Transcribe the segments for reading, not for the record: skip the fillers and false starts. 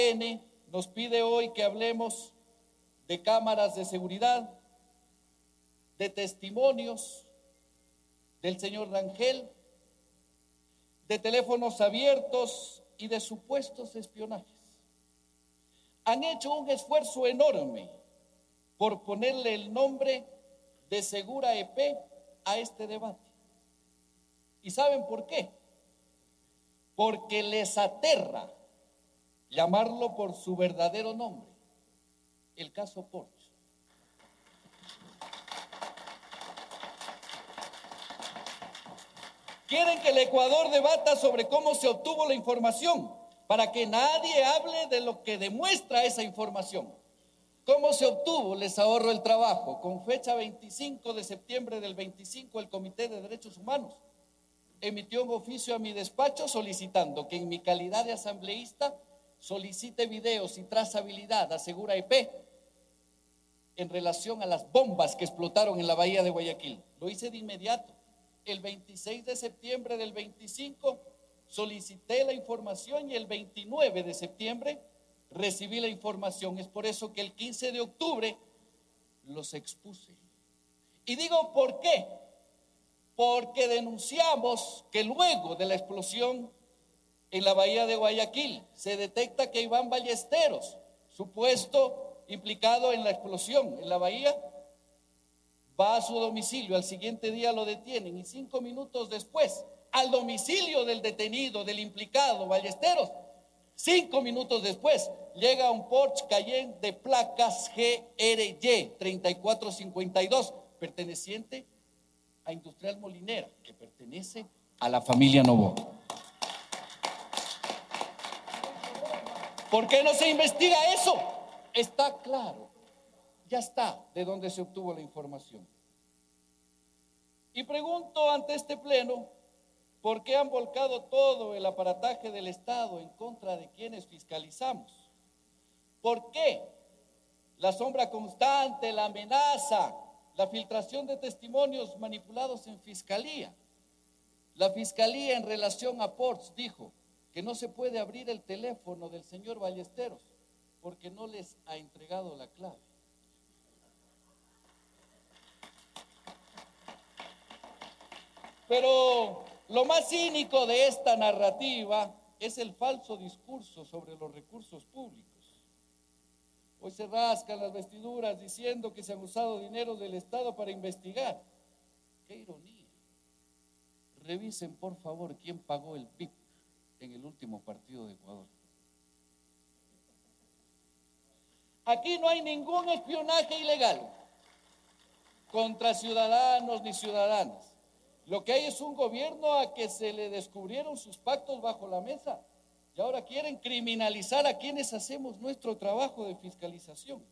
nos pide hoy que hablemos de cámaras de seguridad, de testimonios del señor Rangel, de teléfonos abiertos y de supuestos espionajes. Han hecho un esfuerzo enorme por ponerle el nombre de Segura EP a este debate. ¿Y saben por qué? Porque les aterra llamarlo por su verdadero nombre, el caso Porsche. Quieren que el Ecuador debata sobre cómo se obtuvo la información, para que nadie hable de lo que demuestra esa información. ¿Cómo se obtuvo? Les ahorro el trabajo. Con fecha 25 de septiembre del 25, el Comité de Derechos Humanos emitió un oficio a mi despacho solicitando que en mi calidad de asambleísta solicite videos y trazabilidad a Segura EP en relación a las bombas que explotaron en la bahía de Guayaquil. Lo hice de inmediato. El 26 de septiembre del 25 solicité la información y el 29 de septiembre recibí la información. Es por eso que el 15 de octubre los expuse. Y digo, ¿por qué? Porque denunciamos que luego de la explosión en la bahía de Guayaquil se detecta que Iván Ballesteros, supuesto implicado en la explosión en la bahía, va a su domicilio. Al siguiente día lo detienen y 5 minutos después, al domicilio del detenido, del implicado Ballesteros, 5 minutos después, llega un Porsche Cayenne de placas GRY 3452, perteneciente a Industrial Molinera, que pertenece a la familia Novoa. ¿Por qué no se investiga eso? Está claro, ya está de dónde se obtuvo la información. Y pregunto ante este pleno, ¿por qué han volcado todo el aparataje del Estado en contra de quienes fiscalizamos? ¿Por qué la sombra constante, la amenaza, la filtración de testimonios manipulados en fiscalía? La fiscalía en relación a Porsche dijo que no se puede abrir el teléfono del señor Ballesteros porque no les ha entregado la clave. Pero lo más cínico de esta narrativa es el falso discurso sobre los recursos públicos. Hoy se rascan las vestiduras diciendo que se han usado dinero del Estado para investigar. ¡Qué ironía! Revisen por favor quién pagó el PIB en el último partido de Ecuador. Aquí no hay ningún espionaje ilegal contra ciudadanos ni ciudadanas. Lo que hay es un gobierno a que se le descubrieron sus pactos bajo la mesa y ahora quieren criminalizar a quienes hacemos nuestro trabajo de fiscalización.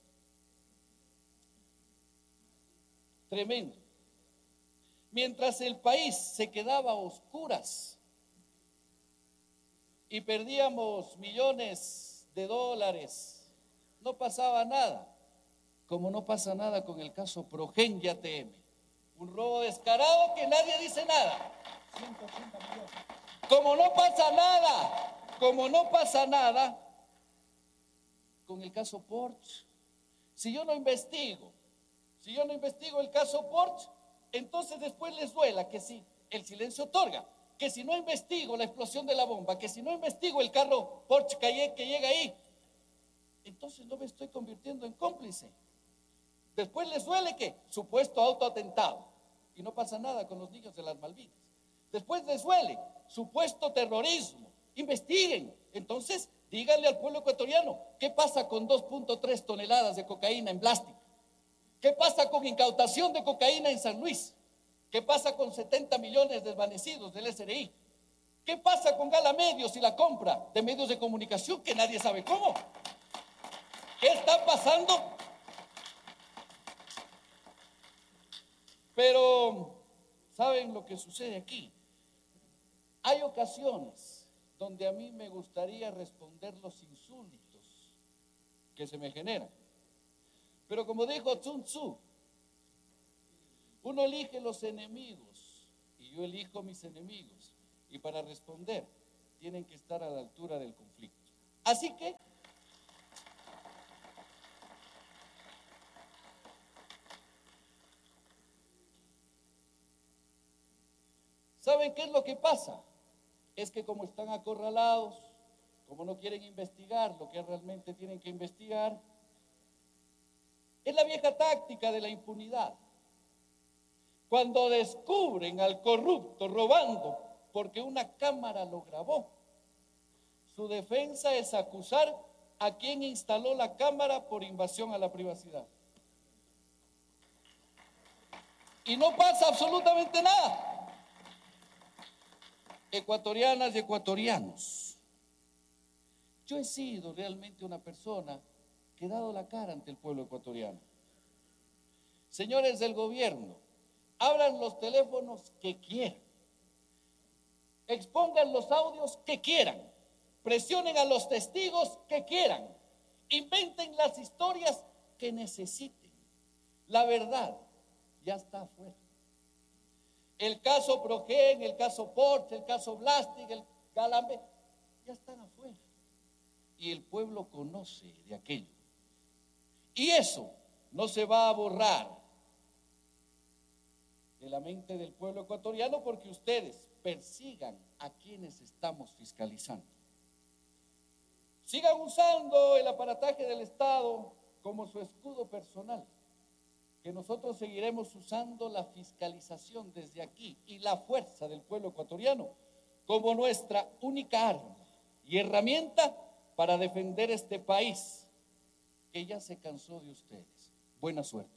Tremendo. Mientras el país se quedaba a oscuras y perdíamos millones de dólares, no pasaba nada, como no pasa nada con el caso Progen y ATM. Un robo descarado que nadie dice nada. 180 millones. Como no pasa nada con el caso Porsche. Si yo no investigo el caso Porsche, entonces después les duela que si el silencio otorga, que si no investigo la explosión de la bomba, que si no investigo el carro Porsche Cayenne que llega ahí, entonces no me estoy convirtiendo en cómplice. Después les duele que supuesto autoatentado y no pasa nada con los niños de las Malvinas. Después les duele supuesto terrorismo. Investiguen. Entonces díganle al pueblo ecuatoriano qué pasa con 2.3 toneladas de cocaína en plástico. ¿Qué pasa con incautación de cocaína en San Luis? ¿Qué pasa con 70 millones desvanecidos del SRI? ¿Qué pasa con Gala Medios y la compra de medios de comunicación que nadie sabe cómo? ¿Qué está pasando? Pero, ¿saben lo que sucede aquí? Hay ocasiones donde a mí me gustaría responder los insultos que se me generan. Pero como dijo Sun Tzu, uno elige los enemigos y yo elijo mis enemigos. Y para responder tienen que estar a la altura del conflicto. Así que ¿Saben qué es lo que pasa? Es que como están acorralados, como no quieren investigar lo que realmente tienen que investigar, es la vieja táctica de la impunidad. Cuando descubren al corrupto robando porque una cámara lo grabó, su defensa es acusar a quien instaló la cámara por invasión a la privacidad. Y no pasa absolutamente nada. Ecuatorianas y ecuatorianos, yo he sido realmente una persona que he dado la cara ante el pueblo ecuatoriano. Señores del gobierno, abran los teléfonos que quieran, expongan los audios que quieran, presionen a los testigos que quieran, inventen las historias que necesiten. La verdad ya está afuera. El caso Progen, el caso Porsche, el caso Blastic, el Calambe, ya están afuera. Y el pueblo conoce de aquello. Y eso no se va a borrar de la mente del pueblo ecuatoriano porque ustedes persigan a quienes estamos fiscalizando. Sigan usando el aparataje del Estado como su escudo personal, que nosotros seguiremos usando la fiscalización desde aquí y la fuerza del pueblo ecuatoriano como nuestra única arma y herramienta para defender este país que ya se cansó de ustedes. Buena suerte.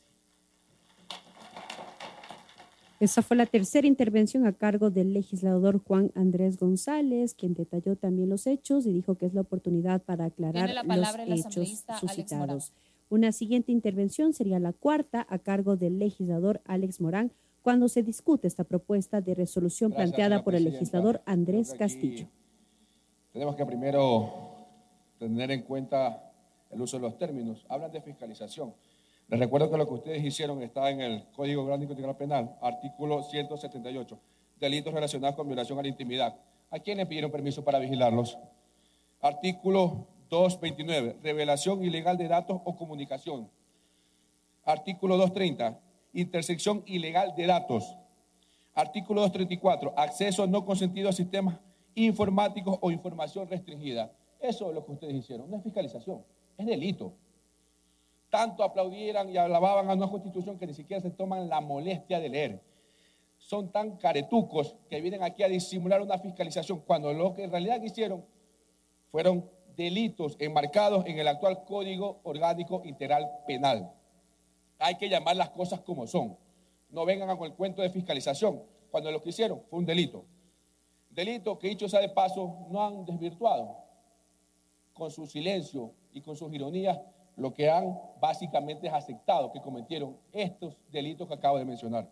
Esa fue la tercera intervención a cargo del legislador Juan Andrés González, quien detalló también los hechos y dijo que es la oportunidad para aclarar los hechos suscitados. Una siguiente intervención sería la cuarta a cargo del legislador Alex Morán, cuando se discute esta propuesta de resolución planteada por el legislador Andrés Castillo. Tenemos que primero tener en cuenta el uso de los términos. Hablan de fiscalización. Les recuerdo que lo que ustedes hicieron está en el Código Orgánico Integral Penal, artículo 178, delitos relacionados con violación a la intimidad. ¿A quién le pidieron permiso para vigilarlos? Artículo 229, revelación ilegal de datos o comunicación. Artículo 230, intersección ilegal de datos. Artículo 234, acceso no consentido a sistemas informáticos o información restringida. Eso es lo que ustedes hicieron, no es fiscalización, es delito. Tanto aplaudieran y alababan a una constitución que ni siquiera se toman la molestia de leer. Son tan caretucos que vienen aquí a disimular una fiscalización cuando lo que en realidad hicieron fueron delitos enmarcados en el actual Código Orgánico Integral Penal. Hay que llamar las cosas como son. No vengan con el cuento de fiscalización cuando lo que hicieron fue un delito. Delito que, dicho sea de paso, no han desvirtuado con su silencio y con sus ironías. Lo que han básicamente es aceptado que cometieron estos delitos que acabo de mencionar.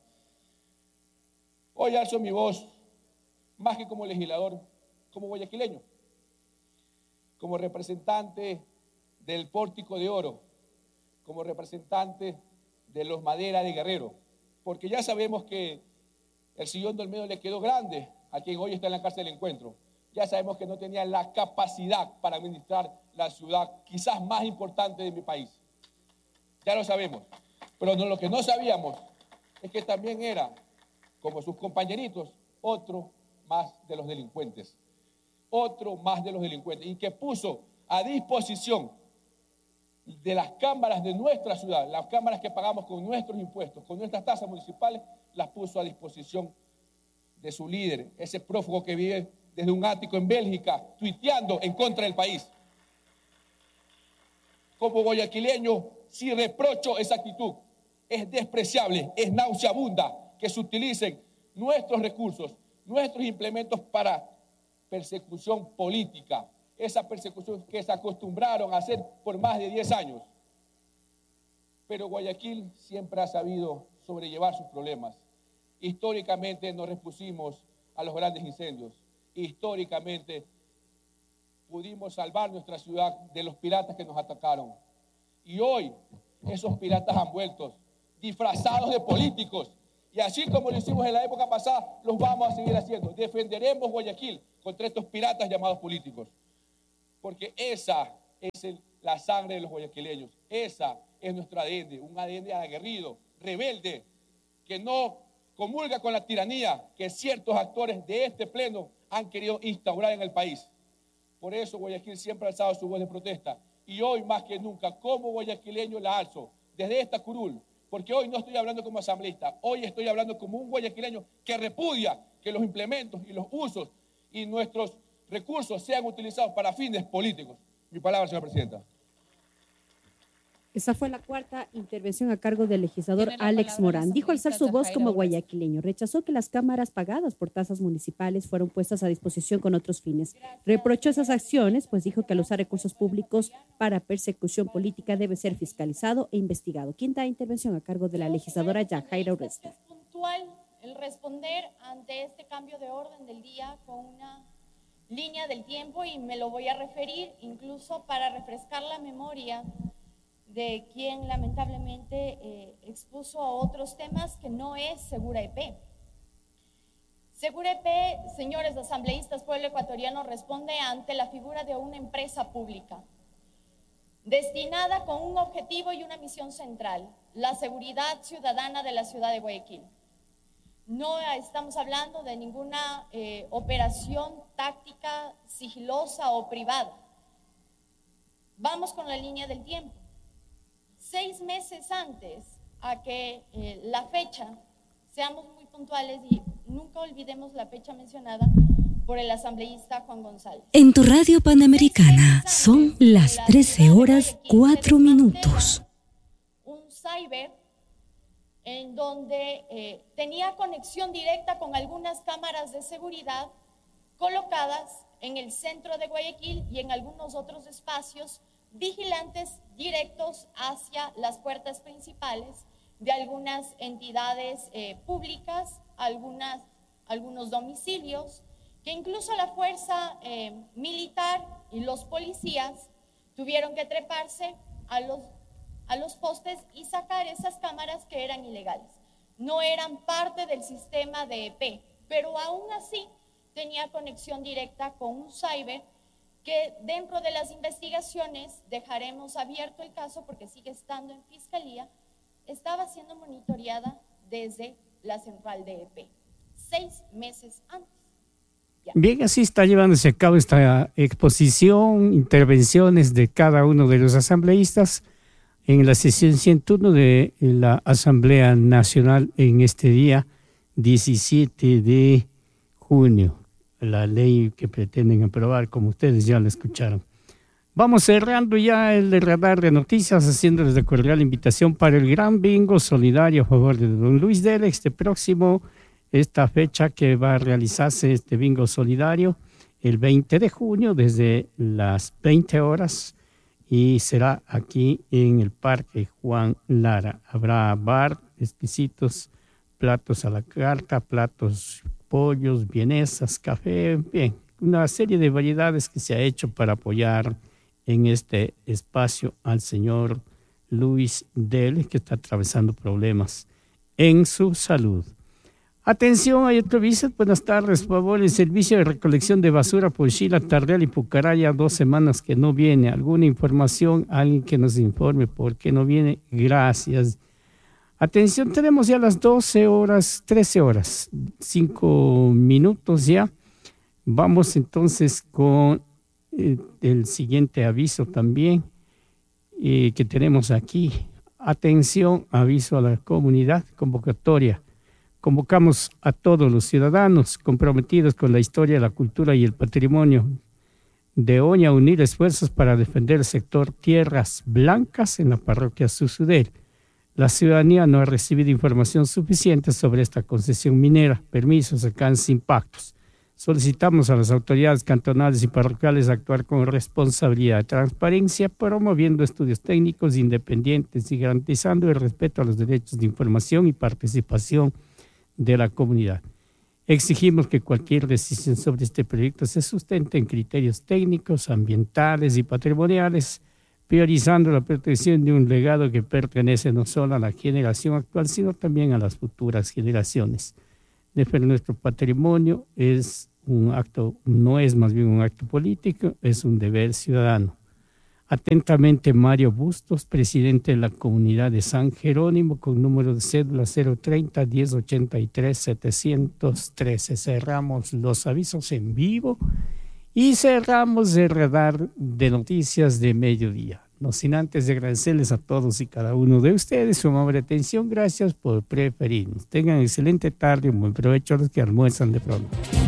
Hoy alzo mi voz, más que como legislador, como guayaquileño, como representante del Pórtico de Oro, como representante de los Madera de Guerrero, porque ya sabemos que el sillón del medio le quedó grande a quien hoy está en la cárcel del Encuentro. Ya sabemos que no tenía la capacidad para administrar la ciudad quizás más importante de mi país. Ya lo sabemos. Pero lo que no sabíamos es que también era, como sus compañeritos, otro más de los delincuentes. Otro más de los delincuentes. Y que puso a disposición de las cámaras de nuestra ciudad, las cámaras que pagamos con nuestros impuestos, con nuestras tasas municipales, las puso a disposición de su líder, ese prófugo que vive desde un ático en Bélgica, tuiteando en contra del país. Como guayaquileño, sí reprocho esa actitud. Es despreciable, es nauseabunda que se utilicen nuestros recursos, nuestros implementos para persecución política. Esa persecución que se acostumbraron a hacer por más de 10 años. Pero Guayaquil siempre ha sabido sobrellevar sus problemas. Históricamente nos repusimos a los grandes incendios. Históricamente pudimos salvar nuestra ciudad de los piratas que nos atacaron. Y hoy esos piratas han vuelto disfrazados de políticos. Y así como lo hicimos en la época pasada, los vamos a seguir haciendo. Defenderemos Guayaquil contra estos piratas llamados políticos. Porque esa es la sangre de los guayaquileños. Esa es nuestro ADN, un ADN aguerrido, rebelde, que no comulga con la tiranía que ciertos actores de este pleno han querido instaurar en el país. Por eso Guayaquil siempre ha alzado su voz de protesta y hoy más que nunca como guayaquileño la alzo desde esta curul, porque hoy no estoy hablando como asambleísta, hoy estoy hablando como un guayaquileño que repudia que los implementos y los usos y nuestros recursos sean utilizados para fines políticos. Mi palabra, señora presidenta. Esa fue la cuarta intervención a cargo del legislador Alex Morán. Dijo alzar su voz como guayaquileño. Rechazó que las cámaras pagadas por tasas municipales fueron puestas a disposición con otros fines. Reprochó esas acciones, pues dijo que al usar recursos públicos para persecución política debe ser fiscalizado e investigado. Quinta intervención a cargo de la legisladora Yajaira Urresti. Es puntual el responder ante este cambio de orden del día con una línea del tiempo y me lo voy a referir incluso para refrescar la memoria de quien lamentablemente expuso a otros temas que no es Segura EP. Segura EP, señores asambleístas, pueblo ecuatoriano, responde ante la figura de una empresa pública destinada con un objetivo y una misión central, la seguridad ciudadana de la ciudad de Guayaquil. No estamos hablando de ninguna operación táctica, sigilosa o privada. Vamos con la línea del tiempo. 6 meses antes a que la fecha, seamos muy puntuales y nunca olvidemos la fecha mencionada por el asambleísta Juan González. En tu radio panamericana son las 13:04. Un cyber en donde tenía conexión directa con algunas cámaras de seguridad colocadas en el centro de Guayaquil y en algunos otros espacios vigilantes directos hacia las puertas principales de algunas entidades públicas, algunos domicilios, que incluso la fuerza militar y los policías tuvieron que treparse a los postes y sacar esas cámaras que eran ilegales. No eran parte del sistema de EP, pero aún así tenía conexión directa con un cyber que dentro de las investigaciones dejaremos abierto el caso porque sigue estando en fiscalía, estaba siendo monitoreada desde la central de EP, 6 meses antes. Ya. Bien, así está llevándose a cabo esta exposición, intervenciones de cada uno de los asambleístas en la sesión 101 de la Asamblea Nacional en este día 17 de junio. La ley que pretenden aprobar, como ustedes ya la escucharon. Vamos cerrando ya el radar de noticias, haciéndoles de cordial invitación para el gran bingo solidario a favor de don Luis Dele, esta fecha que va a realizarse este bingo solidario el 20 de junio desde las 20 horas y será aquí en el Parque Juan Lara. Habrá bar, exquisitos platos a la carta, platos pollos, vienesas, café, bien, una serie de variedades que se ha hecho para apoyar en este espacio al señor Luis Dele, que está atravesando problemas en su salud. Atención, hay otro aviso. Buenas tardes, por favor, el servicio de recolección de basura por Xila, Tardel y Pucaraya, 2 semanas que no viene. ¿Alguna información? Alguien que nos informe por qué no viene. Gracias. Atención, tenemos ya las 13 horas, 5 minutos ya. Vamos entonces con el siguiente aviso también que tenemos aquí. Atención, aviso a la comunidad, convocatoria. Convocamos a todos los ciudadanos comprometidos con la historia, la cultura y el patrimonio de Oña a unir esfuerzos para defender el sector Tierras Blancas en la parroquia Susudel. La ciudadanía no ha recibido información suficiente sobre esta concesión minera, permisos, alcances, impactos. Solicitamos a las autoridades cantonales y parroquiales actuar con responsabilidad y transparencia, promoviendo estudios técnicos independientes y garantizando el respeto a los derechos de información y participación de la comunidad. Exigimos que cualquier decisión sobre este proyecto se sustente en criterios técnicos, ambientales y patrimoniales, priorizando la protección de un legado que pertenece no solo a la generación actual, sino también a las futuras generaciones. Defender nuestro patrimonio es un acto, no es más bien un acto político, es un deber ciudadano. Atentamente, Mario Bustos, presidente de la comunidad de San Jerónimo, con número de cédula 030-1083-713. Cerramos los avisos en vivo y cerramos el radar de noticias de mediodía. No sin antes de agradecerles a todos y cada uno de ustedes su amable atención. Gracias por preferirnos. Tengan excelente tarde y un buen provecho a los que almuerzan de pronto.